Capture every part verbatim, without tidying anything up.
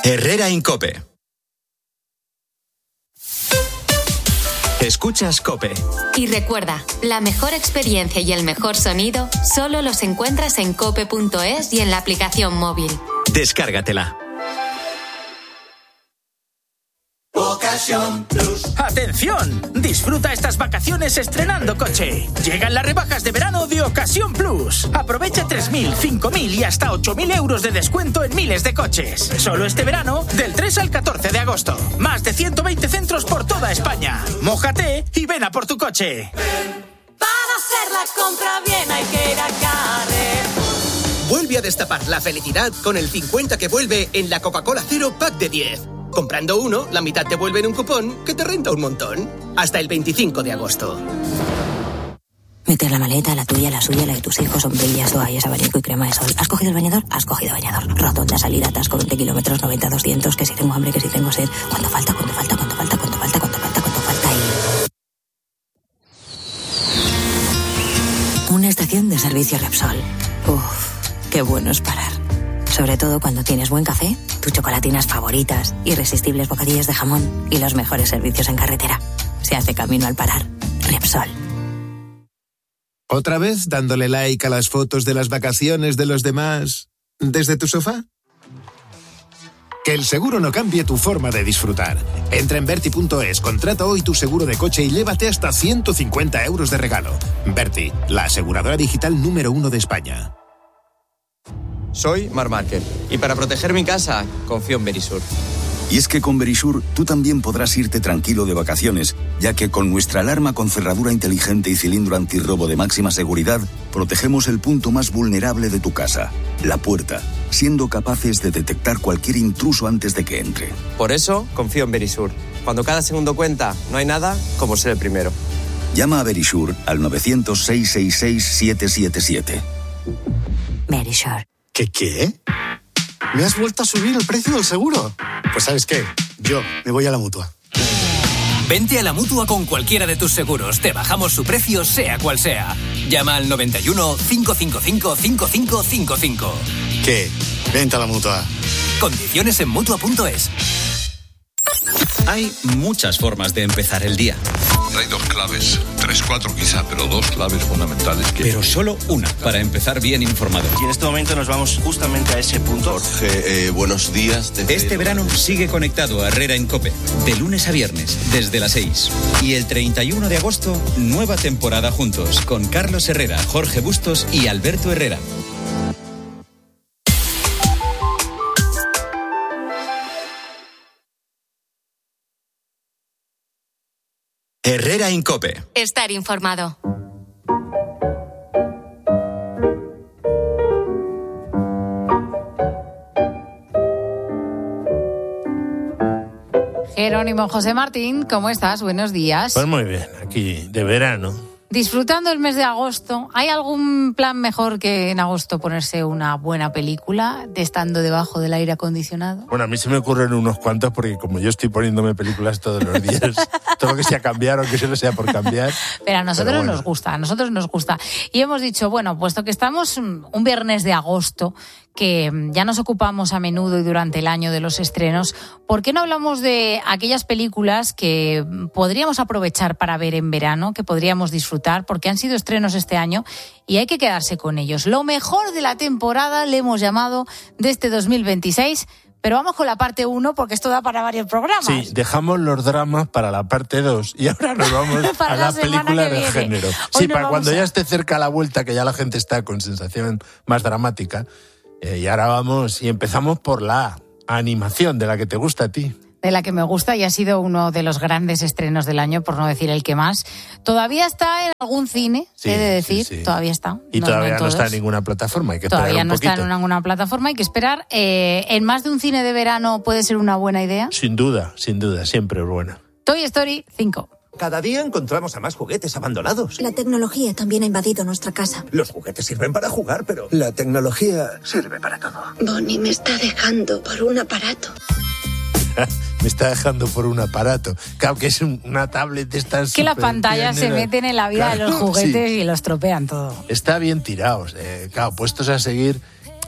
Herrera Incope. Escuchas COPE. Y recuerda, la mejor experiencia y el mejor sonido solo los encuentras en cope punto es y en la aplicación móvil. Descárgatela. Ocasión Plus. ¡Atención! Disfruta estas vacaciones estrenando coche. Llegan las rebajas de verano de Ocasión Plus. Aprovecha tres mil, cinco mil y hasta ocho mil euros de descuento en miles de coches. Solo este verano, del tres al catorce de agosto. Más de ciento veinte centros por toda España. Mójate y ven a por tu coche. Para hacer la compra bien hay que ir a Carrefour. Vuelve a destapar la felicidad con el cincuenta que vuelve en la Coca-Cola Cero Pack de diez. Comprando uno, la mitad te vuelve en un cupón que te renta un montón. Hasta el veinticinco de agosto. Meter la maleta, la tuya, la suya, la de tus hijos, sombrillas, toallas, abanico y crema de sol. ¿Has cogido el bañador? Has cogido bañador. Rotonda, salida, atasco, veinte kilómetros, noventa, doscientos, que si tengo hambre, que si tengo sed. ¿Cuánto falta? ¿Cuánto falta? ¿Cuánto falta? ¿Cuánto falta? ¿Cuánto falta? ¿Cuánto falta? Y... una estación de servicio Repsol. Uf, qué bueno es parar. Sobre todo cuando tienes buen café, tus chocolatinas favoritas, irresistibles bocadillos de jamón y los mejores servicios en carretera. Se hace camino al parar. Repsol. ¿Otra vez dándole like a las fotos de las vacaciones de los demás desde tu sofá? Que el seguro no cambie tu forma de disfrutar. Entra en Berti punto es, contrata hoy tu seguro de coche y llévate hasta ciento cincuenta euros de regalo. Berti, la aseguradora digital número uno de España. Soy Marc Márquez y para proteger mi casa confío en Verisur. Y es que con Verisur tú también podrás irte tranquilo de vacaciones, ya que con nuestra alarma con cerradura inteligente y cilindro antirrobo de máxima seguridad, protegemos el punto más vulnerable de tu casa, la puerta, siendo capaces de detectar cualquier intruso antes de que entre. Por eso confío en Verisur. Cuando cada segundo cuenta, no hay nada como ser el primero. Llama a Verisur al novecientos, seiscientos sesenta y seis, siete siete siete. Verisur. ¿Qué qué? ¿Me has vuelto a subir el precio del seguro? Pues ¿sabes qué? Yo me voy a la Mutua. Vente a la Mutua con cualquiera de tus seguros. Te bajamos su precio, sea cual sea. Llama al noventa y uno, cinco cinco cinco, cinco cinco cinco cinco. ¿Qué? Vente a la Mutua. Condiciones en Mutua punto es. Hay muchas formas de empezar el día. Hay dos claves, tres, cuatro quizá, pero dos claves fundamentales. Que... Pero solo una para empezar bien informado. Y en este momento nos vamos justamente a ese punto. Jorge, eh, buenos días. Desde este verano sigue conectado a Herrera en COPE, de lunes a viernes, desde las seis. Y el treinta y uno de agosto, nueva temporada juntos, con Carlos Herrera, Jorge Bustos y Alberto Herrera. Herrera Incope. Estar informado. Jerónimo José Martín, ¿cómo estás? Buenos días. Pues muy bien, aquí de verano. Disfrutando el mes de agosto, ¿hay algún plan mejor que en agosto ponerse una buena película de estando debajo del aire acondicionado? Bueno, a mí se me ocurren unos cuantos porque como yo estoy poniéndome películas todos los días, todo lo que sea cambiar o que solo sea por cambiar. Pero a nosotros Pero bueno. nos gusta, a nosotros nos gusta. Y hemos dicho, bueno, puesto que estamos un viernes de agosto, que ya nos ocupamos a menudo y durante el año de los estrenos, ¿por qué no hablamos de aquellas películas que podríamos aprovechar para ver en verano, que podríamos disfrutar, porque han sido estrenos este año y hay que quedarse con ellos? Lo mejor de la temporada le hemos llamado de este dos mil veintiséis, pero vamos con la parte uno porque esto da para varios programas. Sí, dejamos los dramas para la parte dos y ahora nos vamos a la, la película de género. Hoy Sí, para cuando a... ya esté cerca la vuelta, que ya la gente está con sensación más dramática. Eh, y ahora vamos y empezamos por la animación de la que te gusta a ti. De la que me gusta y ha sido uno de los grandes estrenos del año, por no decir el que más. Todavía está en algún cine, sí, he de decir, sí, sí. todavía está. Y no, todavía no, no está en ninguna plataforma, hay que todavía esperar un no poquito. está en ninguna plataforma, hay que esperar. Eh, ¿En más de un cine de verano puede ser una buena idea? Sin duda, sin duda, siempre es buena. Toy Story cinco. Cada día encontramos a más juguetes abandonados. La tecnología también ha invadido nuestra casa. Los juguetes sirven para jugar, pero la tecnología sirve para todo. Bonnie me está dejando por un aparato. Me está dejando por un aparato. Claro que es una tablet de estas. Que las pantallas se meten en la vida claro, de los juguetes sí. y los tropean todo. Está bien tirados. Eh, claro, puestos a seguir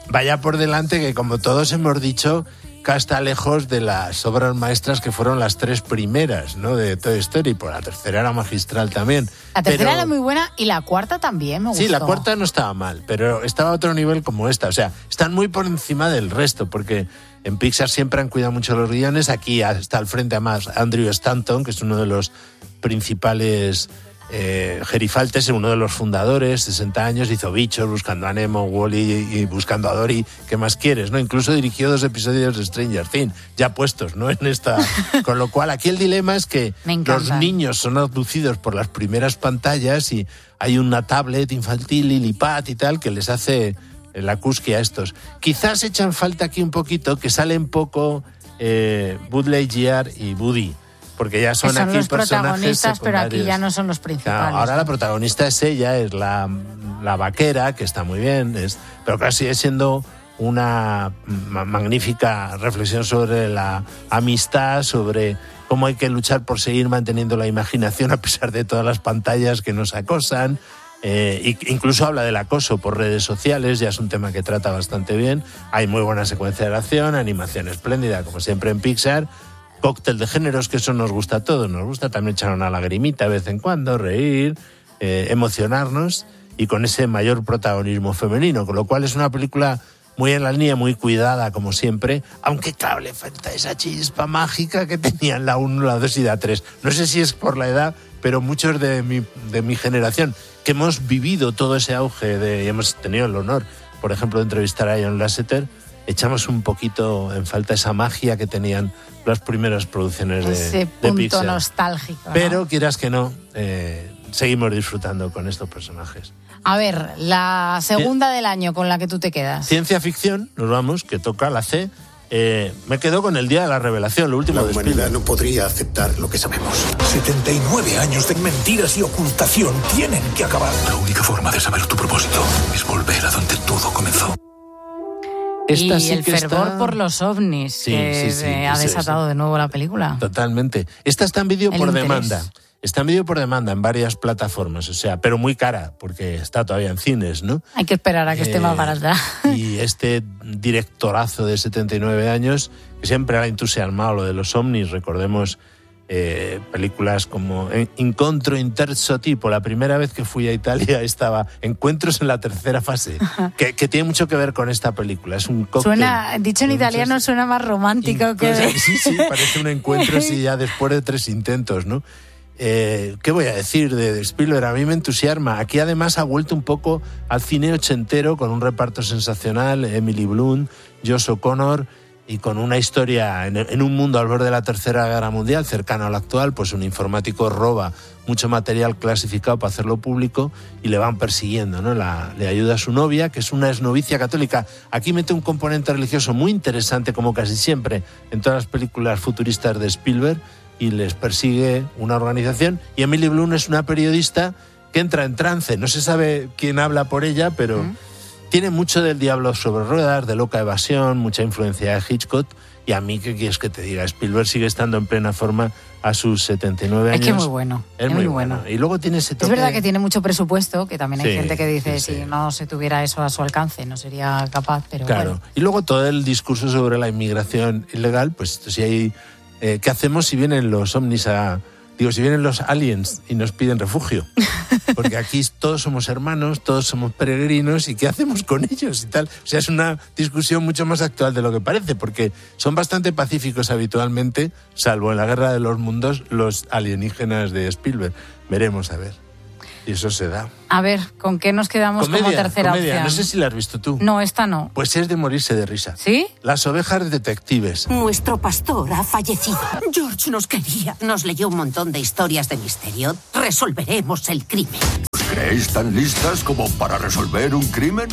vaya por delante que, como todos hemos dicho, está lejos de las obras maestras que fueron las tres primeras, ¿no?, de Toy Story. Por la tercera era magistral también. La tercera pero... era muy buena y la cuarta también me gustó. Sí, la cuarta no estaba mal, pero estaba a otro nivel como esta. O sea, están muy por encima del resto, porque en Pixar siempre han cuidado mucho los guiones. Aquí está al frente además Andrew Stanton, que es uno de los principales eh, gerifaltes, uno de los fundadores, sesenta años, hizo Bichos, Buscando a Nemo, Wall-E y Buscando a Dory. ¿Qué más quieres?, ¿no? Incluso dirigió dos episodios de Stranger Things, ya puestos, ¿no?, en esta. Con lo cual, aquí el dilema es que los niños son abducidos por las primeras pantallas y hay una tablet infantil, Lillipad y tal, que les hace la cusquia a estos. Quizás echan falta aquí un poquito que salen poco eh, Buzz Lightyear y Woody, porque ya son, son aquí los personajes protagonistas, pero aquí secundarios. ya no son los principales. Claro, ahora la protagonista es ella, es la, la vaquera, que está muy bien, es, pero claro, sigue siendo una ma- magnífica reflexión sobre la amistad, sobre cómo hay que luchar por seguir manteniendo la imaginación a pesar de todas las pantallas que nos acosan. Eh, incluso habla del acoso por redes sociales, ya es un tema que trata bastante bien. Hay muy buena secuencia de acción, animación espléndida, como siempre en Pixar. Cóctel de géneros, que eso nos gusta a todos. Nos gusta también echar una lagrimita de vez en cuando, reír, eh, emocionarnos, y con ese mayor protagonismo femenino, con lo cual es una película muy en la línea, muy cuidada, como siempre, aunque claro, le falta esa chispa mágica que tenían la uno, la dos y la tres. No sé si es por la edad, pero muchos de mi, de mi generación, que hemos vivido todo ese auge de, y hemos tenido el honor, por ejemplo, de entrevistar a John Lasseter, echamos un poquito en falta esa magia que tenían las primeras producciones de, ese de punto Pixar. nostálgico, ¿no? Pero, quieras que no, eh, seguimos disfrutando con estos personajes. A ver, la segunda del año con la que tú te quedas. Ciencia ficción, nos vamos, que toca la C. Eh, me quedo con El Día de la Revelación, lo último La de humanidad Spielberg. no podría aceptar lo que sabemos. setenta y nueve años de mentiras y ocultación tienen que acabar. La única forma de saber tu propósito es volver a donde todo comenzó. Esta y sí el que fervor está... por los ovnis, Sí, que sí, sí, eh, ha ese, desatado ese. de nuevo la película. Totalmente. Esta está en vídeo El por interés. demanda. Está en vídeo por demanda en varias plataformas, o sea, pero muy cara, porque está todavía en cines, ¿no? Hay que esperar a que esté Eh, más barata. Y este directorazo de setenta y nueve años, que siempre ha entusiasmado lo de los ovnis, recordemos eh, películas como Incontro in terzo tipo, la primera vez que fui a Italia estaba Encuentros en la tercera fase, que, que tiene mucho que ver con esta película. Es un cóctel. Suena, dicho en de italiano, muchas- suena más romántico que... Incluso- Sí, sí, parece un encuentro así ya después de tres intentos, ¿no? Eh, ¿Qué voy a decir de, de Spielberg? A mí me entusiasma. Aquí además ha vuelto un poco al cine ochentero con un reparto sensacional, Emily Blunt, Josh O'Connor, y con una historia en, en un mundo al borde de la Tercera Guerra Mundial, cercano al actual. Pues un informático roba mucho material clasificado para hacerlo público y le van persiguiendo, ¿no? La, le ayuda a su novia, que es una exnovicia católica. Aquí mete un componente religioso muy interesante, como casi siempre en todas las películas futuristas de Spielberg, y les persigue una organización. Y Emily Blunt es una periodista que entra en trance. No se sabe quién habla por ella, pero ¿Mm? tiene mucho del Diablo sobre ruedas, de Loca Evasión, mucha influencia de Hitchcock. Y a mí, ¿qué quieres que te diga? Spielberg sigue estando en plena forma a sus setenta y nueve años. Es que es muy bueno. Es, es muy muy bueno. bueno. Y luego tiene ese toque... Es verdad que tiene mucho presupuesto, que también hay Sí, gente que dice, sí, sí. si no se tuviera eso a su alcance, no sería capaz, pero Claro. bueno. Y luego todo el discurso sobre la inmigración ilegal, pues si hay... Eh, ¿Qué hacemos si vienen los ovnis a... Digo, si vienen los aliens y nos piden refugio? Porque aquí todos somos hermanos, todos somos peregrinos, ¿y qué hacemos con ellos y tal? O sea, es una discusión mucho más actual de lo que parece, porque son bastante pacíficos habitualmente, salvo en la Guerra de los Mundos, los alienígenas de Spielberg. Veremos, a ver. Y eso se da. A ver, ¿con qué nos quedamos Comedia, como tercera comedia. opción? No sé si la has visto tú. No, esta no. Pues es de morirse de risa. ¿Sí? Las ovejas detectives. Nuestro pastor ha fallecido. George nos quería. Nos leyó un montón de historias de misterio. Resolveremos el crimen. ¿Os creéis tan listas como para resolver un crimen?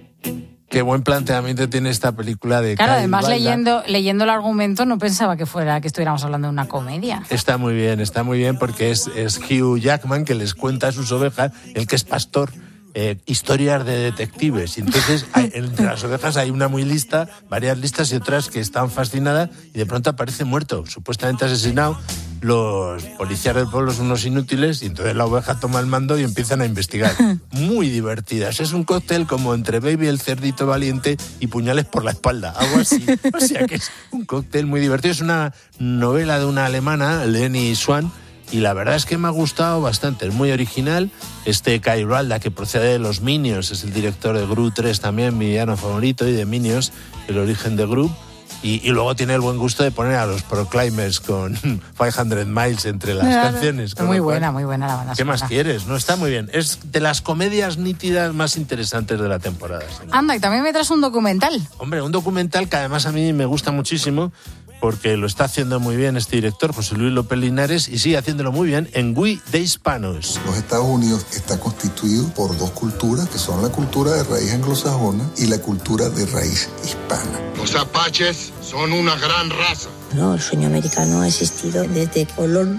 Qué buen planteamiento tiene esta película de Claro, Kyle además Balda. leyendo, leyendo el argumento no pensaba que fuera que estuviéramos hablando de una comedia. Está muy bien, está muy bien porque es, es Hugh Jackman que les cuenta a sus ovejas, el que es pastor, eh, historias de detectives. Y entonces hay, entre las ovejas hay una muy lista, varias listas y otras que están fascinadas y de pronto aparece muerto, supuestamente asesinado. los policías del pueblo son unos inútiles y entonces la oveja toma el mando y empiezan a investigar. Muy divertidas. Es un cóctel como entre Baby el cerdito valiente y Puñales por la espalda, algo así. O sea que es un cóctel muy divertido. Es una novela de una alemana, Leni Swan, y la verdad es que me ha gustado bastante. Es muy original. Este Kai Ralda, que procede de los Minions, es el director de Gru tres también, mi villano favorito, y de Minions, el origen de Gru. Y, y luego tiene el buen gusto de poner a los Proclaimers con quinientos Miles entre las claro. canciones. Muy buena, muy buena la banda ¿Qué sonora. más quieres? No, está muy bien. Es de las comedias nítidas más interesantes de la temporada. ¿Sí? Anda, y también me traes un documental. Hombre, un documental que además a mí me gusta muchísimo porque lo está haciendo muy bien este director, José Luis López Linares, y sigue haciéndolo muy bien en We de Hispanos. Los Estados Unidos está constituido por dos culturas, que son la cultura de raíz anglosajona y la cultura de raíz hispana. Los apaches son una gran raza. No, el sueño americano ha existido desde Colón.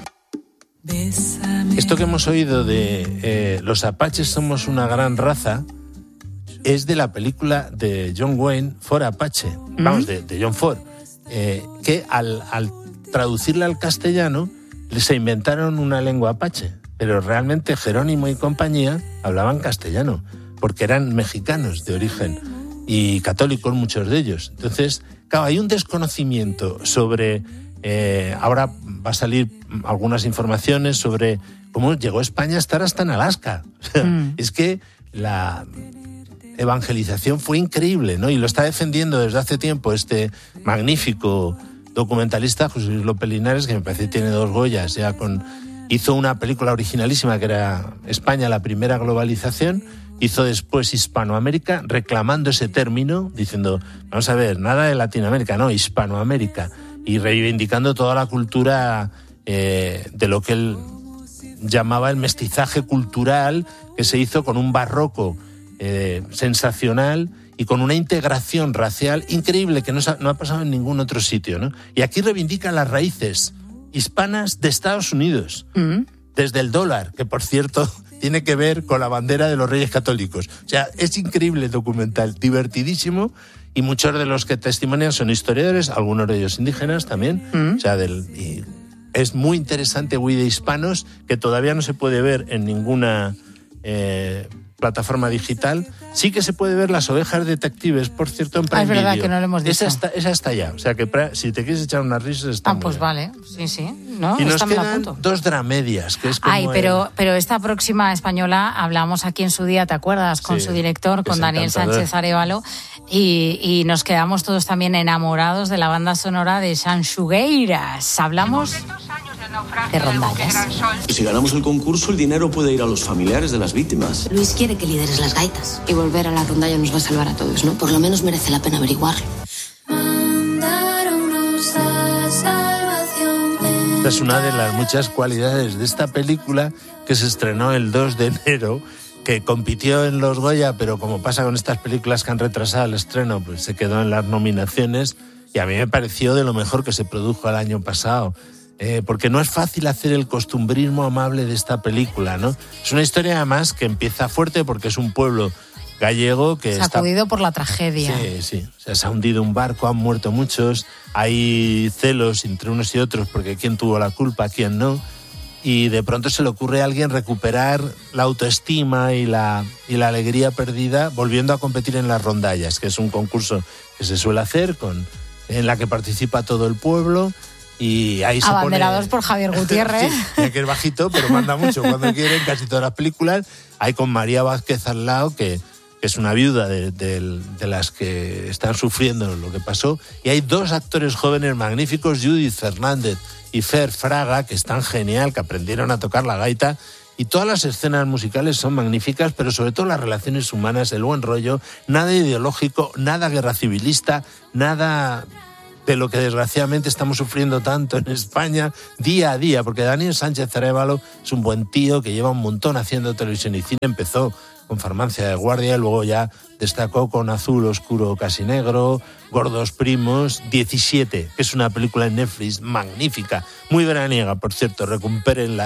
Esto que hemos oído de eh, los apaches somos una gran raza es de la película de John Wayne, Ford Apache, ¿Mm? vamos, de, de John Ford. Eh, que al, al traducirla al castellano se inventaron una lengua apache, pero realmente Jerónimo y compañía hablaban castellano, porque eran mexicanos de origen y católicos muchos de ellos. Entonces, claro, hay un desconocimiento sobre... Eh, ahora va a salir algunas informaciones sobre cómo llegó España a estar hasta en Alaska. O sea, mm. Es que la... evangelización fue increíble, ¿no? Y lo está defendiendo desde hace tiempo este magnífico documentalista José Luis López Linares, que me parece que tiene dos Goyas, ya con hizo una película originalísima que era España, la primera globalización, hizo después Hispanoamérica, reclamando ese término, diciendo, vamos a ver, nada de Latinoamérica, no, Hispanoamérica, y reivindicando toda la cultura eh, de lo que él llamaba el mestizaje cultural, que se hizo con un barroco Eh, sensacional y con una integración racial increíble que no, no ha pasado en ningún otro sitio, ¿no? Y aquí reivindican las raíces hispanas de Estados Unidos, mm. desde el dólar, que por cierto tiene que ver con la bandera de los Reyes Católicos. O sea, es increíble el documental, divertidísimo, y muchos de los que testimonian son historiadores, algunos de ellos indígenas también, mm. o sea, del... Y es muy interesante We de Hispanos, que todavía no se puede ver en ninguna... Eh, plataforma digital. Sí que se puede ver Las ovejas detectives, por cierto, en Prime ah, es verdad Video. Que no lo hemos visto. Esa está, esa está ya. O sea que pra, si te quieres echar unas risas está Ah, muy pues bien. vale. Sí, sí. ¿No? Y nos Esta me la quedan apunto. dos dramedias, que es como Ay, pero, el... pero esta próxima española hablamos aquí en su día, ¿te acuerdas? Con Sí, su director, con Daniel encantador. Sánchez Arévalo, y, y nos quedamos todos también enamorados de la banda sonora de Sanxugueiras. Hablamos de rondallas. Si ganamos el concurso, el dinero puede ir a los familiares de las víctimas. Luis quiere que lideres las gaitas. Y volver a la rondalla nos va a salvar a todos, ¿no? Por lo menos merece la pena averiguarlo. Esta es una de las muchas cualidades de esta película, que se estrenó el dos de enero, que compitió en los Goya, pero como pasa con estas películas que han retrasado el estreno, pues se quedó en las nominaciones, y a mí me pareció de lo mejor que se produjo el año pasado. Eh, porque no es fácil hacer el costumbrismo amable de esta película, ¿no? Es una historia además que empieza fuerte porque es un pueblo gallego que sacudido está... por la tragedia. Sí, sí. O sea, se ha hundido un barco, han muerto muchos, hay celos entre unos y otros porque quién tuvo la culpa, quién no, y de pronto se le ocurre a alguien recuperar la autoestima y la, y la alegría perdida volviendo a competir en las rondallas, que es un concurso que se suele hacer, con, en la que participa todo el pueblo. Y ahí se Abanderados pone... por Javier Gutiérrez. Sí, que es bajito, pero manda mucho cuando quiere, en casi todas las películas. Hay con María Vázquez al lado, que, que es una viuda de, de, de las que están sufriendo lo que pasó. Y hay dos actores jóvenes magníficos, Judith Fernández y Fer Fraga, que están genial, que aprendieron a tocar la gaita. Y todas las escenas musicales son magníficas, pero sobre todo las relaciones humanas, el buen rollo, nada ideológico, nada guerra civilista, nada... de lo que desgraciadamente estamos sufriendo tanto en España día a día, porque Daniel Sánchez Arévalo es un buen tío que lleva un montón haciendo televisión y cine. Empezó con Farmacia de Guardia, luego ya destacó con Azul Oscuro Casi Negro, Gordos Primos, diecisiete, que es una película en Netflix magnífica, muy veraniega, por cierto, recupérenla,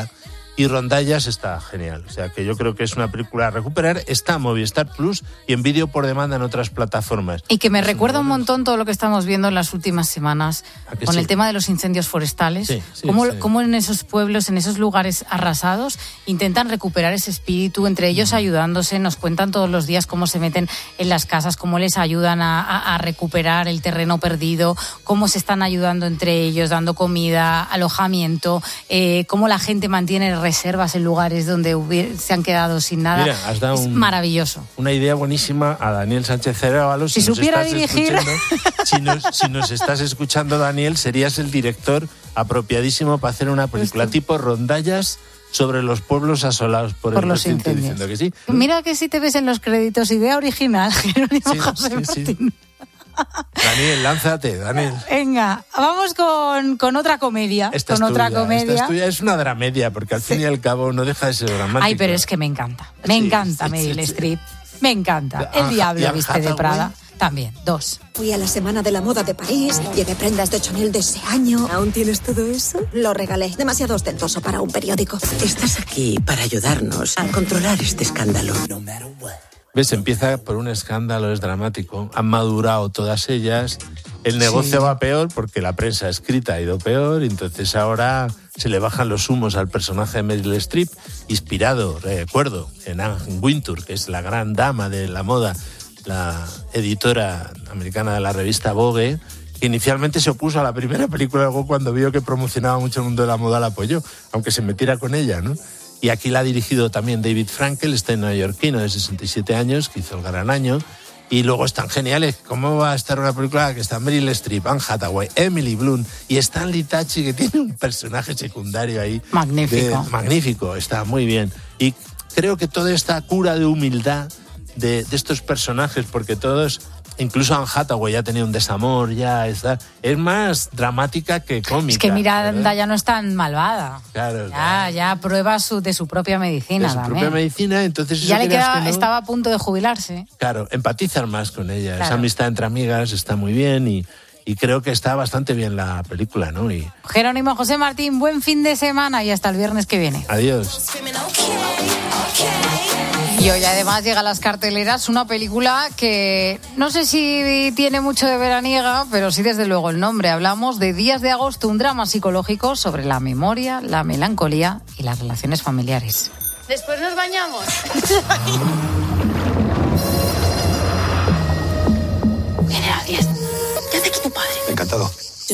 Y Rondallas está genial. O sea, que yo creo que es una película a recuperar. Está en Movistar Plus y en vídeo por demanda en otras plataformas. Y que me recuerda un montón todo lo que estamos viendo en las últimas semanas con sí? el tema de los incendios forestales. Sí, sí, cómo, sí. cómo en esos pueblos, en esos lugares arrasados, intentan recuperar ese espíritu, entre ellos ayudándose. Nos cuentan todos los días cómo se meten en las casas, cómo les ayudan a, a, a recuperar el terreno perdido, cómo se están ayudando entre ellos, dando comida, alojamiento, eh, cómo la gente mantiene reservas en lugares donde hubiera, se han quedado sin nada. Mira, has dado es un, maravilloso. Una idea buenísima a Daniel Sánchez Arévalo. Si, si supiera dirigir... Si nos, si nos estás escuchando, Daniel, serías el director apropiadísimo para hacer una película pues tipo Rondallas sobre los pueblos asolados por, por el los incendios. Diciendo que sí. Mira que si te ves en los créditos, idea original, Jerónimo sí, José sí, Martín. Sí. Daniel, lánzate, Daniel. Venga, vamos con, con otra comedia. Esta con es otra tuya, comedia. Esta es tuya, es una dramedia, porque al sí. fin y al cabo no deja de ser dramática. Ay, pero es que me encanta. Me sí, encanta sí, Meryl sí, Streep. Sí. Me encanta. El diablo viste de Prada. También, dos. Fui a la Semana de la Moda de París, llevé prendas de Chanel de ese año. ¿Aún tienes todo eso? Lo regalé, demasiado ostentoso para un periódico. Estás aquí para ayudarnos a controlar este escándalo. ¿Ves? Empieza por un escándalo, es dramático. Han madurado todas ellas. El negocio sí. va peor porque la prensa escrita ha ido peor. Entonces ahora se le bajan los humos al personaje de Meryl Streep, inspirado, recuerdo, en Anne Wintour, que es la gran dama de la moda, la editora americana de la revista Vogue, que inicialmente se opuso a la primera película, luego cuando vio que promocionaba mucho el mundo de la moda la apoyó, aunque se metiera con ella, ¿no? Y aquí la ha dirigido también David Frankel, este neoyorquino de sesenta y siete años, que hizo El Gran Año. Y luego están geniales. ¿Cómo va a estar una película que está Meryl Streep, Anne Hathaway, Emily Blunt y Stanley Tucci, que tiene un personaje secundario ahí? Magnífico. De, magnífico, está muy bien. Y creo que toda esta cura de humildad de, de estos personajes, porque todos... Incluso Anne Hathaway ya tenía un desamor, ya está. Es más dramática que cómica. Es que Miranda ya no es tan malvada. Claro, ya, claro. ya prueba su, de su propia medicina. De su también. propia medicina, entonces... Ya le queda, que no, estaba a punto de jubilarse. Claro, empatizar más con ella. Claro. Esa amistad entre amigas está muy bien y, y creo que está bastante bien la película, ¿no? Y... Jerónimo José Martín, buen fin de semana y hasta el viernes que viene. Adiós. Y hoy además llega a las carteleras una película que no sé si tiene mucho de veraniega, pero sí desde luego el nombre. Hablamos de Días de Agosto, un drama psicológico sobre la memoria, la melancolía y las relaciones familiares. Después nos bañamos. General Díaz, ¿qué hace aquí tu padre? Encantado.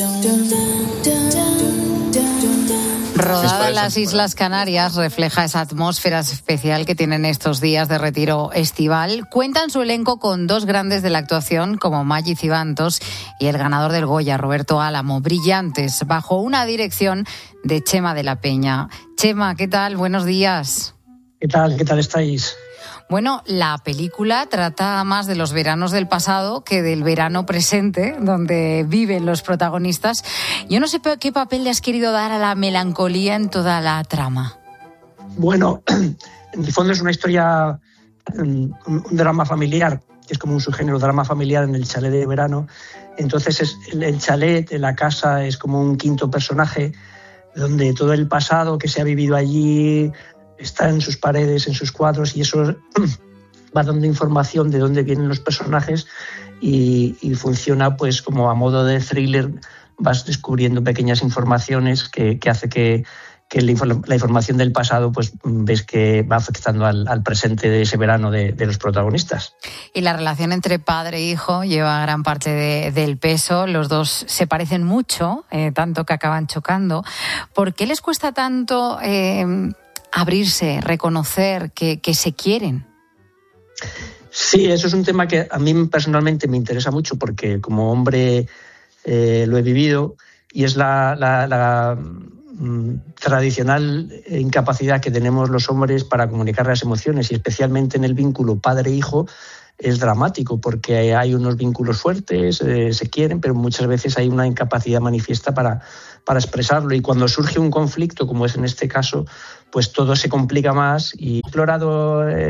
Rodada en las Islas Canarias, refleja esa atmósfera especial que tienen estos días de retiro estival. Cuentan su elenco con dos grandes de la actuación, como Maggi Cibantos y el ganador del Goya, Roberto Álamo, brillantes, bajo una dirección de Chema de la Peña. Chema, ¿qué tal? Buenos días. ¿Qué tal? ¿Qué tal estáis? Bueno, la película trata más de los veranos del pasado que del verano presente, donde viven los protagonistas. Yo no sé qué papel le has querido dar a la melancolía en toda la trama. Bueno, en el fondo es una historia, un drama familiar, que es como un subgénero drama familiar en el chalet de verano. Entonces es, el chalet, la casa, es como un quinto personaje, donde todo el pasado que se ha vivido allí está en sus paredes, en sus cuadros, y eso va dando información de dónde vienen los personajes y, y funciona pues como a modo de thriller. Vas descubriendo pequeñas informaciones que, que hace que, que la, la información del pasado pues ves que va afectando al, al presente de ese verano de, de los protagonistas. Y la relación entre padre e hijo lleva gran parte de, del peso. Los dos se parecen mucho, eh, tanto que acaban chocando. ¿Por qué les cuesta tanto eh, abrirse, reconocer que, que se quieren? Sí, eso es un tema que a mí personalmente me interesa mucho porque como hombre eh, lo he vivido y es la, la, la mm, tradicional incapacidad que tenemos los hombres para comunicar las emociones y especialmente en el vínculo padre-hijo es dramático porque hay unos vínculos fuertes, eh, se quieren, pero muchas veces hay una incapacidad manifiesta para, para expresarlo y cuando surge un conflicto, como es en este caso, pues todo se complica más y he explorado... Eh,